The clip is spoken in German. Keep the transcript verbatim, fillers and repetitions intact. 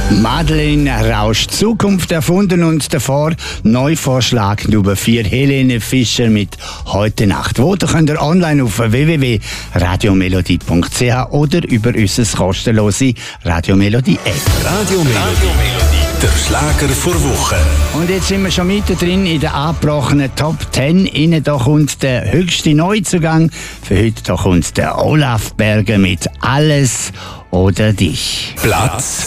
Madeleine Rausch, Zukunft erfunden und davor Neuvorschlag Nummer vier, Helene Fischer mit «Heute Nacht». Voten könnt ihr online auf w w w punkt radiomelodie punkt c h oder über unser kostenlose Radiomelodie-App. Radiomelodie, der Schlager vor Woche. Und jetzt sind wir schon mittendrin in der abgebrochenen Top zehn. Innen da kommt der höchste Neuzugang. Für heute da kommt der Olaf Berger mit «Alles oder dich». Platz